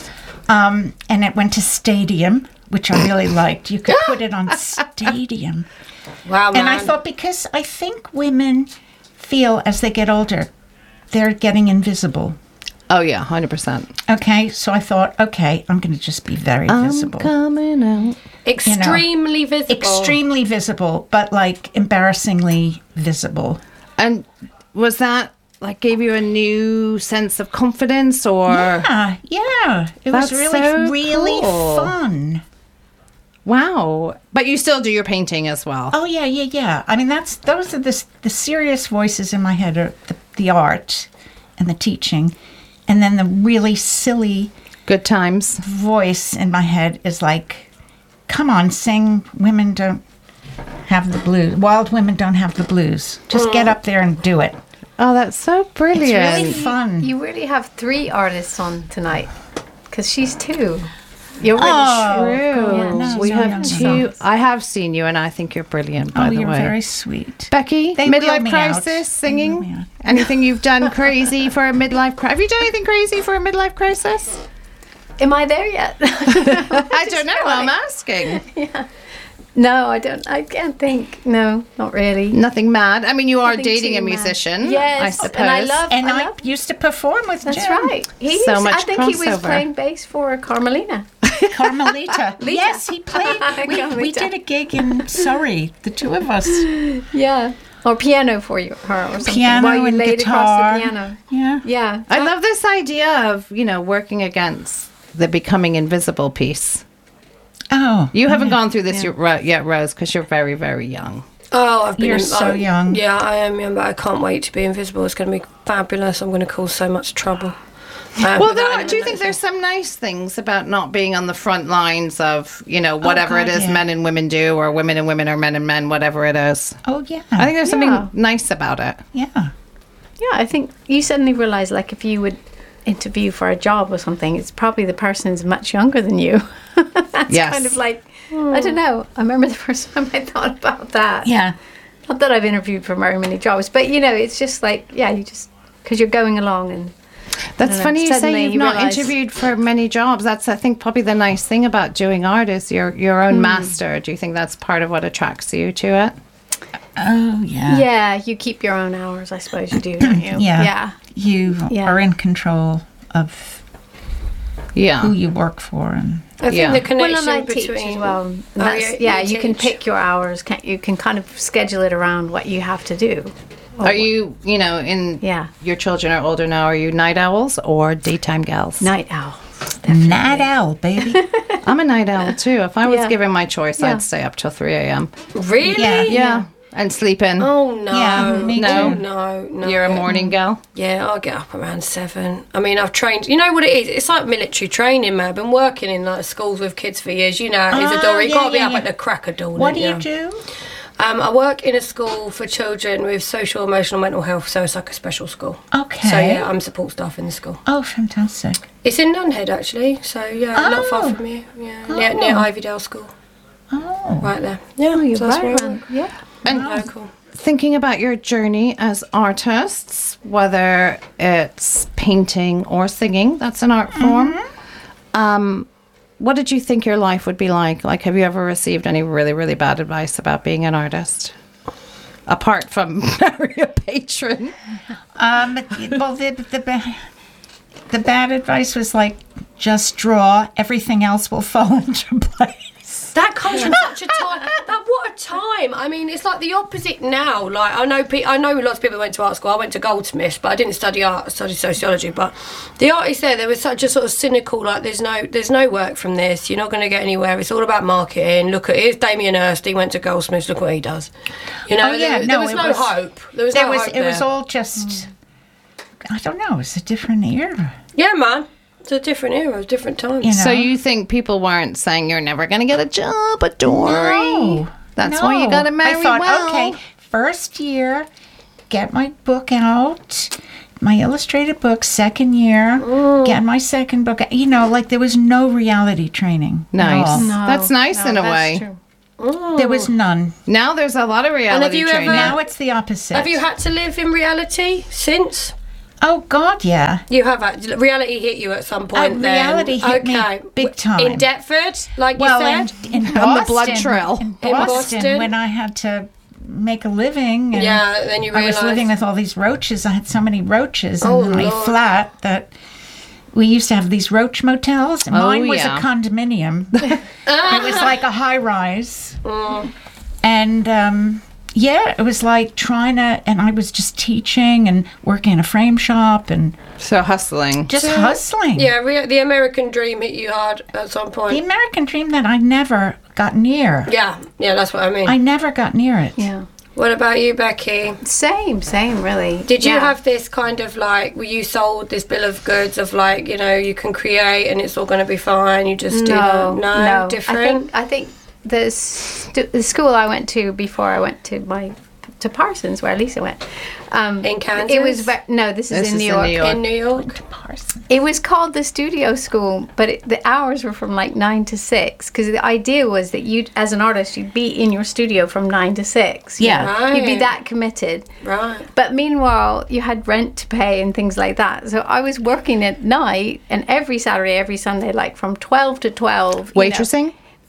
Speaker 1: And it went to Stadium, which I really liked. You could put it on Stadium.
Speaker 3: Wow, man.
Speaker 1: And I thought, because I think women feel as they get older, they're getting invisible.
Speaker 2: Oh yeah, 100%.
Speaker 1: Okay, so I thought, okay, I'm going to just be very visible.
Speaker 2: Coming out.
Speaker 3: extremely visible.
Speaker 1: Extremely visible, but like embarrassingly visible.
Speaker 2: And was that like gave you a new sense of confidence, or
Speaker 1: Yeah. It was
Speaker 2: That's
Speaker 1: really,
Speaker 2: so
Speaker 1: really
Speaker 2: cool.
Speaker 1: fun.
Speaker 2: wow? But you still do your painting as well.
Speaker 1: Oh, yeah. I mean, those are the serious voices in my head are the art and the teaching. And then the really silly
Speaker 2: Good times.
Speaker 1: voice in my head is like, come on, sing Women Don't Have the Blues. Wild Women Don't Have the Blues. Just get up there and do it.
Speaker 2: Oh, that's so brilliant.
Speaker 1: It's really fun.
Speaker 4: You really have 3 artists on tonight, because she's 2. You're really
Speaker 2: True.
Speaker 1: Yeah, no,
Speaker 2: we
Speaker 1: no,
Speaker 2: have
Speaker 1: no, no.
Speaker 2: 2. I have seen you, and I think you're brilliant. By the
Speaker 1: you're
Speaker 2: way,
Speaker 1: very sweet.
Speaker 2: Becky,
Speaker 1: They wheel
Speaker 2: midlife
Speaker 1: me out.
Speaker 2: crisis,
Speaker 1: They wheel me
Speaker 2: singing.
Speaker 1: out.
Speaker 2: Anything you've done crazy for a midlife crisis? Have you done anything crazy for a midlife crisis?
Speaker 4: Am I there yet?
Speaker 2: I don't know. I'm asking.
Speaker 4: No, I don't. I can't think. No, not really.
Speaker 2: Nothing mad. I mean, you are
Speaker 4: Nothing
Speaker 2: dating
Speaker 4: too
Speaker 2: a
Speaker 4: mad.
Speaker 2: musician.
Speaker 4: Yes,
Speaker 2: I suppose.
Speaker 4: and I love.
Speaker 1: And I
Speaker 4: love-
Speaker 1: used to perform with
Speaker 4: That's
Speaker 1: Jen.
Speaker 4: right. He
Speaker 2: So
Speaker 4: used-
Speaker 2: much
Speaker 4: I think he was
Speaker 2: crossover.
Speaker 4: playing bass for Carmelina.
Speaker 1: Carmelita. Yes, he played. We
Speaker 4: Carmelita.
Speaker 1: did a gig in Surrey, the 2 of us.
Speaker 4: Yeah, or piano for you, her, or something.
Speaker 1: Piano
Speaker 4: While you
Speaker 1: and
Speaker 4: laid
Speaker 1: guitar.
Speaker 4: across the piano.
Speaker 1: Yeah.
Speaker 4: Yeah,
Speaker 2: I love this idea of, working against the becoming invisible piece.
Speaker 1: Oh.
Speaker 2: You haven't gone through this yet, Rose, because you're very, very young.
Speaker 3: Oh, I've been.
Speaker 1: You're so young.
Speaker 3: Yeah, I am young, but I can't wait to be invisible. It's going to be fabulous. I'm going to cause so much trouble.
Speaker 2: Well,
Speaker 3: Without
Speaker 2: do you think
Speaker 3: anyone
Speaker 2: there's some nice things about not being on the front lines of, whatever
Speaker 1: God,
Speaker 2: it is
Speaker 1: yeah.
Speaker 2: men and women do, or women and women or men and men, whatever it is?
Speaker 1: Oh, yeah.
Speaker 2: I think there's
Speaker 4: Yeah.
Speaker 2: something nice about it.
Speaker 1: Yeah.
Speaker 4: yeah. I think you suddenly realize, like, if you would interview for a job or something, it's probably the person's much younger than you. That's
Speaker 2: Yes.
Speaker 4: kind of like, I don't know. I remember the first time I thought about that.
Speaker 1: Yeah.
Speaker 4: Not that I've interviewed for very many jobs, but it's just like, you just, because you're going along and.
Speaker 2: That's
Speaker 4: don't know,
Speaker 2: funny you say
Speaker 4: suddenly
Speaker 2: you've
Speaker 4: you
Speaker 2: not
Speaker 4: realise-
Speaker 2: interviewed for many jobs. That's, I think, probably the nice thing about doing art is you're your own master. Do you think that's part of what attracts you to it?
Speaker 1: Oh, yeah.
Speaker 4: Yeah, you keep your own hours, I suppose you do, don't you?
Speaker 1: Yeah.
Speaker 4: Yeah.
Speaker 1: You
Speaker 4: Yeah.
Speaker 1: are in control of
Speaker 2: Yeah.
Speaker 1: who you work for. And
Speaker 3: I think
Speaker 2: Yeah.
Speaker 3: the
Speaker 4: Well,
Speaker 3: connection
Speaker 4: and I teach
Speaker 3: between.
Speaker 4: as well. And
Speaker 3: Oh,
Speaker 4: that's-
Speaker 3: yeah,
Speaker 4: you
Speaker 3: you
Speaker 4: can
Speaker 3: teach.
Speaker 4: pick your hours. You can kind of schedule it around what you have to do.
Speaker 2: Are you, in
Speaker 4: Yeah.
Speaker 2: your children are older now, are you night owls or daytime gals?
Speaker 4: Night owl.
Speaker 1: night owl, baby.
Speaker 2: I'm a night owl too. If I was
Speaker 4: Yeah.
Speaker 2: given my choice,
Speaker 4: Yeah.
Speaker 2: I'd stay up till 3 a.m.
Speaker 3: Really?
Speaker 1: Yeah.
Speaker 2: Yeah. And sleep in.
Speaker 3: Oh no.
Speaker 1: Yeah, me
Speaker 2: No.
Speaker 1: too.
Speaker 3: No.
Speaker 2: You're a morning gal?
Speaker 3: Yeah, I'll get up around 7. I mean, I've trained. You know what it is? It's like military training, man. I've been working in like schools with kids for years. You know, how it is
Speaker 1: Ah,
Speaker 3: Adora. You
Speaker 1: yeah,
Speaker 3: got to be
Speaker 1: yeah,
Speaker 3: up
Speaker 1: yeah.
Speaker 3: at the crack of dawn.
Speaker 1: What do
Speaker 3: don't
Speaker 1: you do?
Speaker 3: I work in a school for children with social, emotional, mental health. So it's like a special school.
Speaker 1: Okay.
Speaker 3: So yeah, I'm support staff in the school.
Speaker 1: Oh, fantastic.
Speaker 3: It's in Nunhead actually. So yeah, not far
Speaker 1: Oh.
Speaker 3: from here. Yeah, near Ivydale School,
Speaker 1: Oh.
Speaker 3: right there. Yeah,
Speaker 4: You're
Speaker 3: so that's
Speaker 4: right,
Speaker 3: where I
Speaker 4: man.
Speaker 3: work.
Speaker 4: Yeah.
Speaker 2: And
Speaker 3: Local.
Speaker 2: thinking about your journey as artists, whether it's painting or singing, that's an art form. What did you think your life would be like? Like, have you ever received any really, really bad advice about being an artist? Apart from marry a patron.
Speaker 1: Well, the bad advice was like, just draw. Everything else will fall into place.
Speaker 3: That comes from such a time. What a time! I mean, it's like the opposite now. Like I know lots of people went to art school. I went to Goldsmiths, but I didn't study art. I studied sociology. But the artists there was such a sort of cynical. Like there's no work from this. You're not going to get anywhere. It's all about marketing. Look at here's Damien Hirst. He went to Goldsmiths. Look what he does. You know,
Speaker 1: Oh, yeah,
Speaker 3: there
Speaker 1: no,
Speaker 3: was
Speaker 1: it
Speaker 3: no
Speaker 1: was-
Speaker 3: hope. There was no hope
Speaker 1: It was
Speaker 3: there.
Speaker 1: all just, I don't know, it's a different era.
Speaker 3: Yeah, man. It's a different era, a different time.
Speaker 1: You know?
Speaker 2: So you think people weren't saying you're never going to get a job at Dory?
Speaker 1: No.
Speaker 2: That's why you got to marry
Speaker 1: I thought,
Speaker 2: well.
Speaker 1: okay, first year, get my book out, my illustrated book, second year, get my second book. You know, like there was no reality training. at
Speaker 2: Nice.
Speaker 1: all.
Speaker 2: That's nice in a way.
Speaker 4: True.
Speaker 1: There was none.
Speaker 2: Now there's a lot of reality
Speaker 3: you
Speaker 2: training.
Speaker 3: ever-
Speaker 1: Now it's the opposite.
Speaker 3: Have you had to live in reality since?
Speaker 1: Oh, God, yeah.
Speaker 3: You have had reality hit you at some point. then.
Speaker 1: Reality hit me big time.
Speaker 3: In Deptford, like
Speaker 1: Well,
Speaker 3: you said.
Speaker 1: in
Speaker 2: On
Speaker 1: Boston,
Speaker 2: the blood trail.
Speaker 1: In
Speaker 3: In
Speaker 1: Boston,
Speaker 3: Boston.
Speaker 1: when I had to make a living. And
Speaker 3: Yeah, then you
Speaker 1: I was
Speaker 3: realised.
Speaker 1: living with all these roaches. I had so many roaches in
Speaker 3: Oh,
Speaker 1: my
Speaker 3: Lord.
Speaker 1: flat that we used to have these roach motels. Mine was
Speaker 2: yeah.
Speaker 1: a condominium. It was like a high rise. And yeah, it was like trying to, and I was just teaching and working in a frame shop and
Speaker 2: So hustling.
Speaker 1: just hustling.
Speaker 3: Yeah, the American dream hit you hard at some
Speaker 1: The
Speaker 3: point.
Speaker 1: American dream that I never got near.
Speaker 3: Yeah, that's what I mean.
Speaker 1: I never got near it.
Speaker 4: Yeah.
Speaker 3: What about you, Becky?
Speaker 4: Same, really.
Speaker 3: Did you
Speaker 4: Yeah.
Speaker 3: have this kind of like, were you sold this bill of goods of like, you know, you can create and it's all going to be fine? You just do no, different.
Speaker 4: I think the school I went to before I went to Parsons, where Lisa went.
Speaker 3: In Kansas?
Speaker 4: It was no. This is in New York.
Speaker 3: In New York.
Speaker 4: It was called the Studio School, but the hours were from like 9 to 6. Because the idea was that you, as an artist, you'd be in your studio from 9 to 6. you
Speaker 1: Yeah.
Speaker 4: know? You'd be
Speaker 3: Right.
Speaker 4: that committed.
Speaker 3: Right.
Speaker 4: But meanwhile, you had rent to pay and things like that. So I was working at night, and every Saturday, every Sunday, like from 12 to 12. you know.
Speaker 2: Waitressing?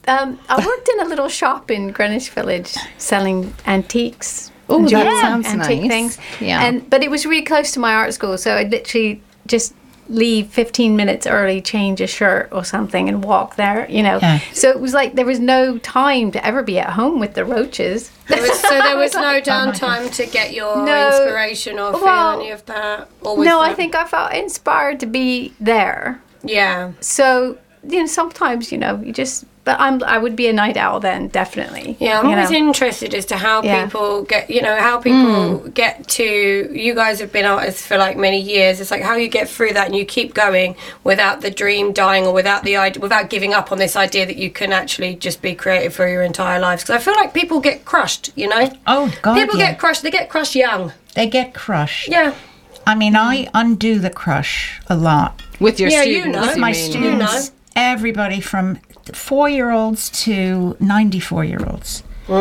Speaker 4: I worked in a little shop in Greenwich Village selling antiques.
Speaker 2: Ooh,
Speaker 4: and
Speaker 2: that
Speaker 4: jewelry,
Speaker 2: sounds
Speaker 4: antique
Speaker 2: nice.
Speaker 4: things.
Speaker 2: Yeah.
Speaker 4: But it was really close to my art school, so I'd literally just leave 15 minutes early, change a shirt or something, and walk there. You know.
Speaker 1: Yeah.
Speaker 4: So it was like there was no time to ever be at home with the roaches.
Speaker 3: There was no downtime to get your
Speaker 4: No.
Speaker 3: inspiration or feel
Speaker 4: Well,
Speaker 3: any of that? Or was
Speaker 4: No, I
Speaker 3: that-
Speaker 4: think I felt inspired to be there.
Speaker 3: Yeah.
Speaker 4: So sometimes you just. But I would be a night owl then, definitely.
Speaker 3: Yeah, I'm
Speaker 4: you
Speaker 3: always
Speaker 4: know.
Speaker 3: interested as to how
Speaker 4: Yeah.
Speaker 3: people get, how people get to, you guys have been artists for like many years. It's like how you get through that and you keep going without the dream dying or without the idea, without giving up on this idea that you can actually just be creative for your entire lives. Because I feel like people get crushed,
Speaker 1: Oh, God,
Speaker 3: People
Speaker 1: yeah.
Speaker 3: get crushed. They get crushed young.
Speaker 1: They get crushed.
Speaker 3: Yeah.
Speaker 1: I mean, I undo the crush a lot.
Speaker 2: With your
Speaker 3: Yeah, you
Speaker 2: students,
Speaker 3: know.
Speaker 2: you
Speaker 1: My
Speaker 2: mean.
Speaker 1: students, everybody from 4-year-olds to 94-year-olds.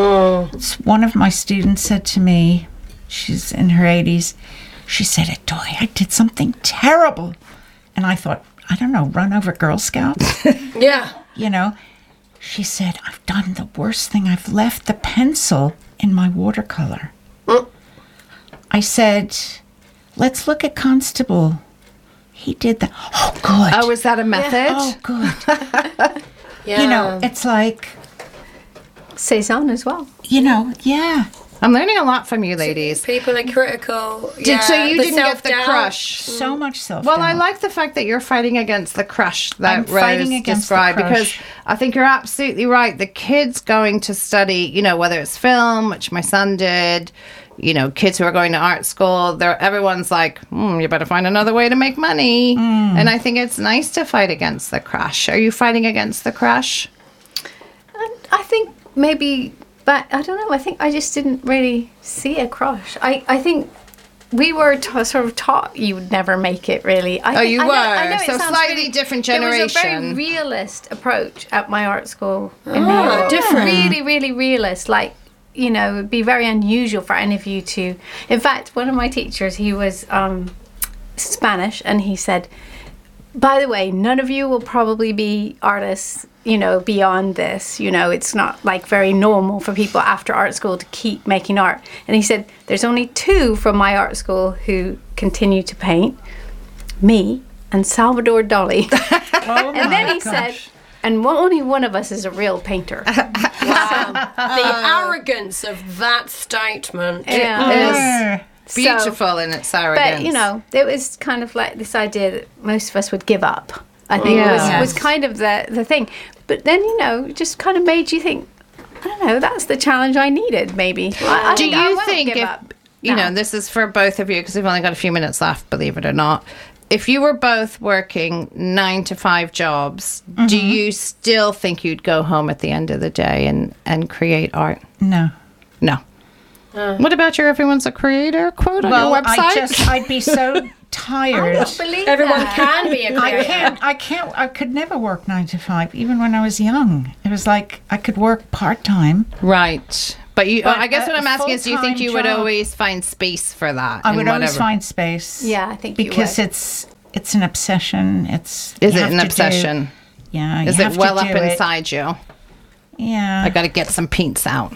Speaker 1: One of my students said to me, she's in her 80s, she said, Adoy, I did something terrible. And I thought, I don't know, run over Girl Scouts?
Speaker 3: Yeah.
Speaker 1: She said, I've done the worst thing. I've left the pencil in my watercolor. I said, let's look at Constable. He did that. Oh, good.
Speaker 2: Oh, is that a method?
Speaker 1: Oh, good.
Speaker 3: Yeah.
Speaker 1: It's like,
Speaker 4: Cezanne as well.
Speaker 1: yeah.
Speaker 2: I'm learning a lot from you ladies.
Speaker 3: People are critical.
Speaker 2: So
Speaker 3: yeah,
Speaker 2: you
Speaker 3: the
Speaker 2: didn't get the
Speaker 3: self-doubt.
Speaker 2: crush.
Speaker 1: So much self.
Speaker 2: Well, I like the fact that you're fighting against the crush that
Speaker 1: I'm fighting
Speaker 2: Rose
Speaker 1: against the
Speaker 2: described,
Speaker 1: crush.
Speaker 2: because I think you're absolutely right. The kids going to study, whether it's film, which my son did, kids who are going to art school, everyone's like, you better find another way to make money. And I think it's nice to fight against the crush. Are you fighting against the crush?
Speaker 4: I think maybe, but I don't know. I think I just didn't really see a crush. I think we were sort of taught you would never make it, really. I
Speaker 2: You
Speaker 4: know
Speaker 2: were.
Speaker 4: it
Speaker 2: So
Speaker 4: sounds
Speaker 2: slightly different
Speaker 4: There was a very
Speaker 2: generation.
Speaker 4: realist approach at my art school in New York.
Speaker 3: different.
Speaker 4: Really, really realist. Like, it would be very unusual for any of you to. In fact, one of my teachers, he was Spanish, and he said, by the way, none of you will probably be artists, beyond this. It's not like very normal for people after art school to keep making art. And he said, there's only 2 from my art school who continue to paint, me and Salvador Dali.
Speaker 1: Oh,
Speaker 4: And then he said, and only one of us is a real painter.
Speaker 3: The arrogance of that statement.
Speaker 4: Yeah.
Speaker 2: It's beautiful in its arrogance.
Speaker 4: But, it was kind of like this idea that most of us would give up. I think
Speaker 2: Yeah.
Speaker 4: was kind of the thing. But then, it just kind of made you think, I don't know, that's the challenge I needed, maybe. I
Speaker 2: Do
Speaker 4: think I
Speaker 2: you
Speaker 4: won't
Speaker 2: think
Speaker 4: give
Speaker 2: if,
Speaker 4: up.
Speaker 2: this is for both of you, because we've only got a few minutes left, believe it or not. If you were both working 9 to 5 jobs, do you still think you'd go home at the end of the day and create art?
Speaker 1: No.
Speaker 2: No. What about your "everyone's a creator" quote on your website?
Speaker 1: I'd be so tired.
Speaker 4: I don't believe
Speaker 3: Everyone
Speaker 4: that.
Speaker 3: can be a creator.
Speaker 1: I could never work 9 to 5, even when I was young. It was like I could work part-time.
Speaker 2: Right. But you,
Speaker 1: But
Speaker 2: I guess what
Speaker 1: a
Speaker 2: I'm asking is, do you think
Speaker 1: full-time
Speaker 2: you would
Speaker 1: job-
Speaker 2: always find space for that?
Speaker 1: I
Speaker 2: in
Speaker 1: would always
Speaker 2: whatever-
Speaker 1: find space.
Speaker 4: Yeah, I think you
Speaker 1: because
Speaker 4: would.
Speaker 1: it's an obsession.
Speaker 2: Is
Speaker 1: you
Speaker 2: it
Speaker 1: have
Speaker 2: an
Speaker 1: to do-
Speaker 2: obsession?
Speaker 1: Yeah.
Speaker 2: Is
Speaker 1: you
Speaker 2: it
Speaker 1: have to
Speaker 2: well up
Speaker 1: do it.
Speaker 2: inside you?
Speaker 1: Yeah.
Speaker 2: I got to get some paints out.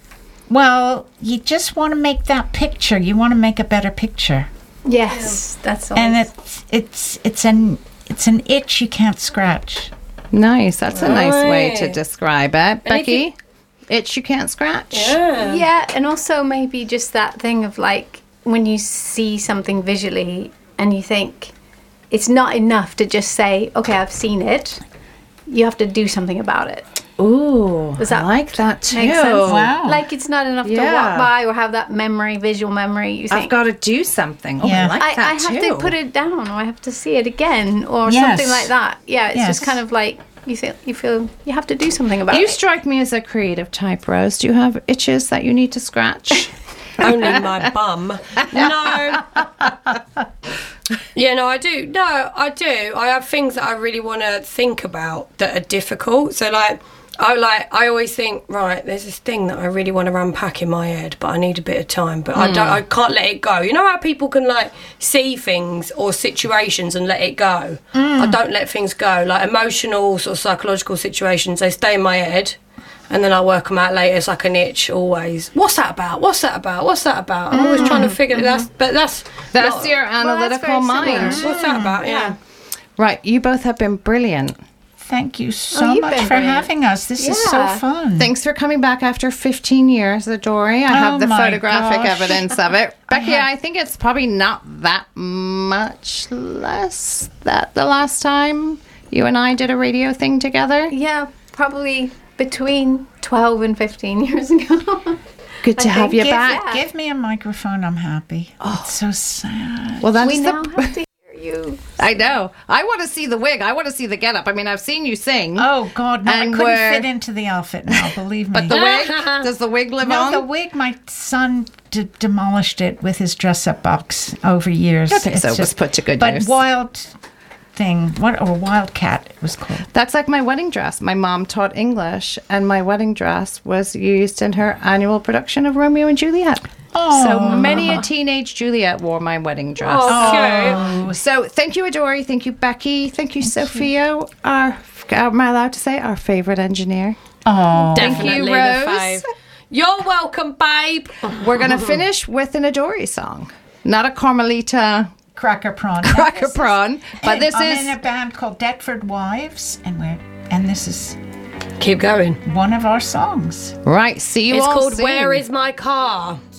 Speaker 1: Well, you just want to make that picture. You want to make a better picture,
Speaker 4: Yes, that's all.
Speaker 1: and it's an itch you can't scratch.
Speaker 2: Nice. That's a nice way to
Speaker 3: Right.
Speaker 2: describe it.
Speaker 3: And if you-
Speaker 2: Becky, itch you can't scratch?
Speaker 3: Yeah.
Speaker 4: Yeah, and also maybe just that thing of like when you see something visually and you think it's not enough to just say, okay, I've seen it. You have to do something about it.
Speaker 2: Ooh,
Speaker 4: Does
Speaker 2: I
Speaker 4: that
Speaker 2: like that too.
Speaker 4: Make sense?
Speaker 1: Wow.
Speaker 4: Like it's not enough to
Speaker 2: Yeah.
Speaker 4: walk by or have that memory, visual memory. You think,
Speaker 2: I've got to do something. Oh,
Speaker 1: Yeah.
Speaker 2: I like
Speaker 4: I
Speaker 2: that
Speaker 4: have
Speaker 2: too.
Speaker 4: to put it down or I have to see it again or
Speaker 1: Yes.
Speaker 4: something like that. Yeah, it's just
Speaker 1: Yes.
Speaker 4: kind of like you feel you have to do something about
Speaker 2: You
Speaker 4: it.
Speaker 2: strike me as a creative type, Rose. Do you have itches that you need to scratch?
Speaker 3: Only my bum. No. Yeah, no, I do. No, I do. I have things that I really want to think about that are difficult. So, I always think, right, there's this thing that I really want to unpack in my head, but I need a bit of time. But I can't let it go. You know how people can like see things or situations and let it go. I don't let things go. Like emotional sort of psychological situations, they stay in my head. And then I work them out later. It's like an itch always. What's that about? What's that about? What's that about? I'm always trying to figure that's
Speaker 2: That's
Speaker 3: not-
Speaker 2: your analytical
Speaker 4: very
Speaker 2: mind.
Speaker 4: similar.
Speaker 3: What's that about? Yeah.
Speaker 2: Right, you both have been brilliant.
Speaker 1: Thank you so
Speaker 4: you've
Speaker 1: much
Speaker 4: been
Speaker 1: for
Speaker 4: brilliant.
Speaker 1: having us. This is so
Speaker 4: Yeah.
Speaker 1: fun.
Speaker 2: Thanks for coming back after 15 years, Adori. I have the
Speaker 1: my
Speaker 2: photographic
Speaker 1: gosh.
Speaker 2: evidence of it. Becky,
Speaker 1: have-
Speaker 2: I think it's probably not that much less that the last time you and I did a radio thing together.
Speaker 4: Yeah, probably between 12 and 15 years ago.
Speaker 2: Good to
Speaker 4: I
Speaker 2: have
Speaker 4: think
Speaker 2: you
Speaker 4: it's-
Speaker 2: back.
Speaker 4: yeah.
Speaker 1: Give me a microphone. I'm happy. It's so sad.
Speaker 2: Well, that's
Speaker 4: we
Speaker 2: the.
Speaker 4: now have to hear you.
Speaker 2: I know. I want to see the wig. I want to see the getup. I mean, I've seen you sing.
Speaker 1: Oh God, no! I
Speaker 2: And
Speaker 1: couldn't
Speaker 2: we're-
Speaker 1: fit into the outfit now. Believe me.
Speaker 2: But the wig? Does the wig live
Speaker 1: no,
Speaker 2: on?
Speaker 1: the wig. My son demolished it with his dress-up box over years.
Speaker 2: Okay, so it was put to good
Speaker 1: but
Speaker 2: use.
Speaker 1: wild thing, Wildcat it was called.
Speaker 2: That's like my wedding dress. My mom taught English, and my wedding dress was used in her annual production of Romeo and Juliet.
Speaker 1: Oh.
Speaker 2: So many a teenage Juliet wore my wedding dress.
Speaker 3: Okay.
Speaker 2: So thank you, Adori. Thank you, Becky. Thank you, Sophia. Am I allowed to say our favorite engineer?
Speaker 1: Oh,
Speaker 3: Definitely
Speaker 2: you, Rose.
Speaker 3: the fave. You're welcome, babe.
Speaker 2: We're going to finish with an Adori song. Not a Carmelita
Speaker 1: Cracker Prawn.
Speaker 2: Cracker Prawn, but this
Speaker 1: I'm
Speaker 2: is...
Speaker 1: in a band called Deptford Wives, and this is
Speaker 3: Keep going.
Speaker 1: one of our songs.
Speaker 2: Right, see you
Speaker 3: It's
Speaker 2: all
Speaker 3: called
Speaker 2: soon.
Speaker 3: Where Is My Car?